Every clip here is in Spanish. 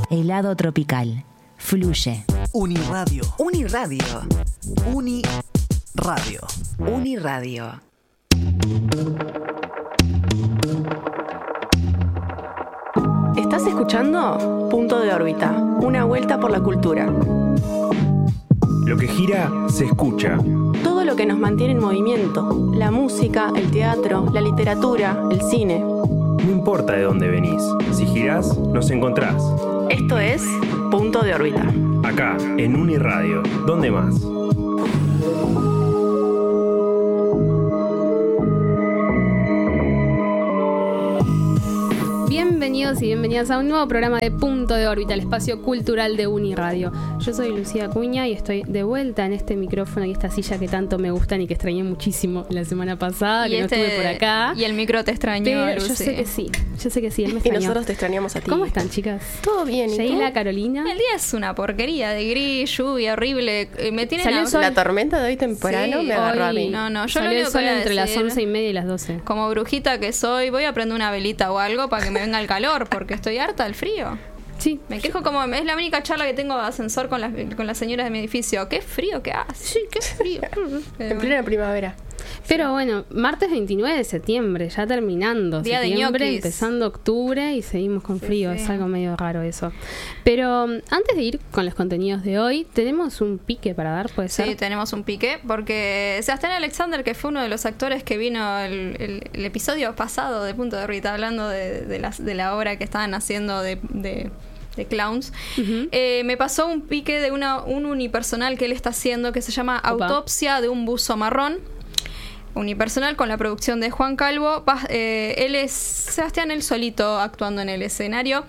helado tropical. Fluye. Uniradio. Uniradio. Uniradio. Uniradio. Estás escuchando Punto de Órbita, una vuelta por la cultura. Lo que gira se escucha. Todo lo que nos mantiene en movimiento, la música, el teatro, la literatura, el cine. No importa de dónde venís, si girás, nos encontrás. Esto es Punto de Órbita. Acá, en Uniradio. ¿Dónde más? Bienvenidos y bienvenidas a un nuevo programa de Punto de Órbita, el espacio cultural de Uniradio. Yo soy Lucía Acuña y estoy de vuelta en este micrófono y esta silla que tanto me gustan y que extrañé muchísimo la semana pasada, que no estuve por acá. Y el micro te extrañó, pero Lucy. yo sé que sí, él me Y extrañó. nosotros te extrañamos a ti. ¿Cómo están, chicas? Todo bien, ¿y tú? Sheila, Carolina. El día es una porquería de gris, lluvia horrible. Me tienen Salió el sol. La tormenta de hoy temprano Sí, me agarró a Hoy mí. No, yo lo salió el único sol que voy a entre las decir, 11:30 y las 12. como brujita que soy, voy a prender una velita o algo para que me venga el calor, porque estoy harta del frío. Sí. Me quejo como, es la única charla que tengo de ascensor con las señoras de mi edificio. ¡Qué frío que hace! Sí, qué frío. En plena primavera. Pero bueno, martes 29 de septiembre, ya terminando Día de septiembre, ñoquis. empezando octubre y seguimos con frío, sí. es algo medio raro eso. Pero antes de ir con los contenidos de hoy, tenemos un pique para dar, ¿puede ser? Sí, tenemos un pique, porque Sebastián Alexander, que fue uno de los actores que vino el episodio pasado de Punto de Órbita, hablando de la obra que estaban haciendo de clowns, me pasó un pique de un unipersonal que él está haciendo que se llama Autopsia de un buzo marrón. Unipersonal con la producción de Juan Calvo. Él es Sebastián él solito actuando en el escenario.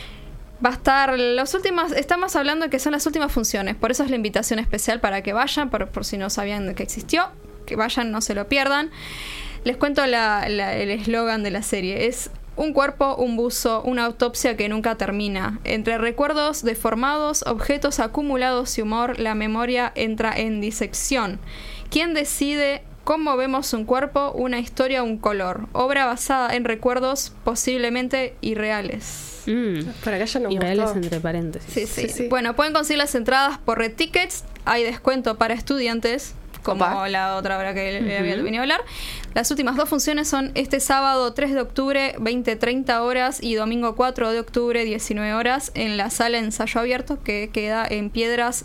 Va a estar estamos hablando de que son las últimas funciones, por eso es la invitación especial para que vayan, por si no sabían que existió, que vayan, no se lo pierdan. Les cuento el eslogan de la serie, es: un cuerpo, un buzo, una autopsia que nunca termina. Entre recuerdos deformados, objetos acumulados y humor, la memoria entra en disección. ¿Quién decide cómo vemos un cuerpo, una historia, un color? Obra basada en recuerdos posiblemente irreales. Por acá ya no Irreales gustó. entre paréntesis. Sí. Bueno, pueden conseguir las entradas por Red Tickets. Hay descuento para estudiantes, como Opa. la otra hora que le había venido a hablar. Las últimas dos funciones son este sábado 3 de octubre, 20-30 horas, y domingo 4 de octubre, 19 horas, en la sala de ensayo abierto que queda en Piedras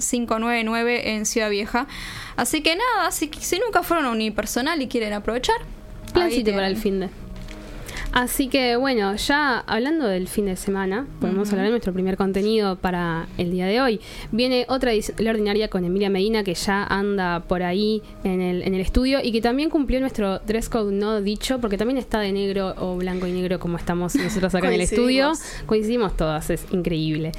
599 en Ciudad Vieja. Así que nada, si nunca fueron a Unipersonal y quieren aprovechar, Plancito ahí para el fin de. Así que bueno, ya hablando del fin de semana, podemos hablar de nuestro primer contenido para el día de hoy. Viene otra edición de La Ordinaria con Emilia Medina, que ya anda por ahí en el estudio y que también cumplió nuestro dress code no dicho, porque también está de negro o blanco y negro como estamos nosotros acá en el estudio. Coincidimos todas, es increíble.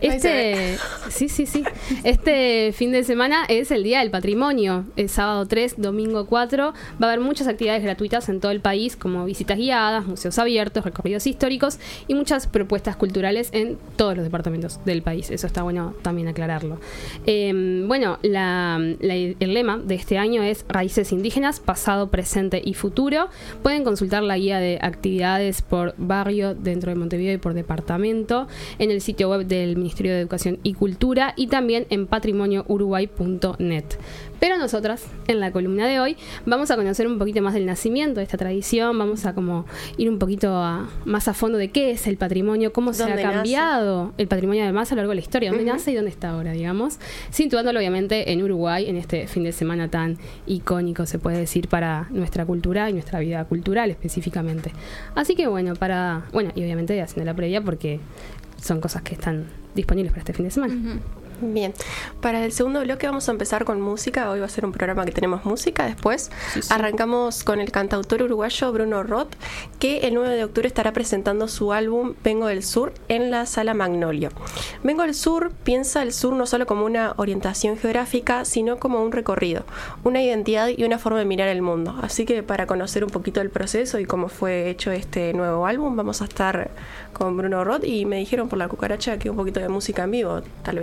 Sí. Este fin de semana es el Día del Patrimonio, el sábado 3, domingo 4. Va a haber muchas actividades gratuitas en todo el país, como visitas guiadas, museos abiertos, recorridos históricos y muchas propuestas culturales en todos los departamentos del país. Eso está bueno también aclararlo. El lema de este año es Raíces Indígenas, Pasado, Presente y Futuro. Pueden consultar la guía de actividades por barrio dentro de Montevideo y por departamento en el sitio web del Ministerio de Educación y Cultura y también en patrimoniouruguay.net. Pero nosotras, en la columna de hoy, vamos a conocer un poquito más del nacimiento de esta tradición, vamos a como ir un poquito más a fondo de qué es el patrimonio, cómo se ha cambiado el patrimonio además a lo largo de la historia, dónde nace y dónde está ahora, digamos, situándolo obviamente en Uruguay, en este fin de semana tan icónico, se puede decir, para nuestra cultura y nuestra vida cultural específicamente. Así que bueno, y obviamente haciendo la previa porque son cosas que están disponibles para este fin de semana. Bien, para el segundo bloque vamos a empezar con música. Hoy va a ser un programa que tenemos música. Después arrancamos con el cantautor uruguayo Bruno Roth, que el 9 de octubre estará presentando su álbum Vengo del Sur en la Sala Magnolio. Vengo del Sur piensa el sur no solo como una orientación geográfica, sino como un recorrido, una identidad y una forma de mirar el mundo. Así que para conocer un poquito el proceso y cómo fue hecho este nuevo álbum, vamos a estar con Bruno Roth, y me dijeron por la cucaracha que un poquito de música en vivo, tal vez.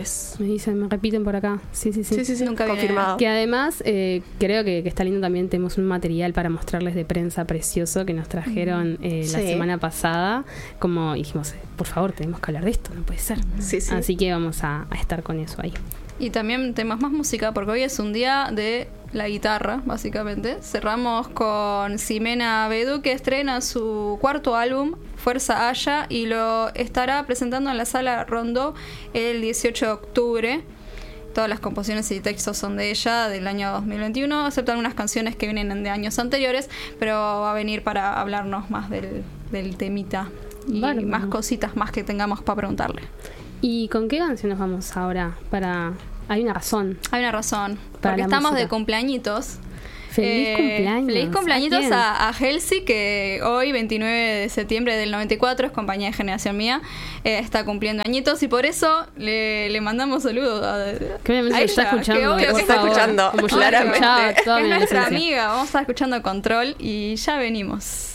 me repiten por acá. Sí. Nunca viene. confirmado. Que además creo que está lindo también. Tenemos un material para mostrarles de prensa precioso que nos trajeron la semana pasada. Como dijimos, por favor, tenemos que hablar de esto, no puede ser. Sí. Así que vamos a estar con eso ahí. Y también temas más música, porque hoy es un día de la guitarra, básicamente. Cerramos con Ximena Bedú, que estrena su cuarto álbum, Fuerza Haya, y lo estará presentando en la Sala Rondó el 18 de octubre. Todas las composiciones y textos son de ella, del año 2021, excepto algunas canciones que vienen de años anteriores, pero va a venir para hablarnos más del temita y más cositas más que tengamos para preguntarle. ¿Y con qué canción nos vamos ahora? Hay una razón. Porque estamos de cumpleañitos. Feliz cumpleaños. Feliz cumpleañitos a Halsey, que hoy, 29 de septiembre del 94, es compañía de generación mía, está cumpliendo añitos, y por eso le mandamos saludos que obviamente lo está escuchando. Que obvio que está escuchando, Como yo claramente. escuchaba toda es mi nuestra adolescencia. amiga. Vamos a estar escuchando Control y ya venimos.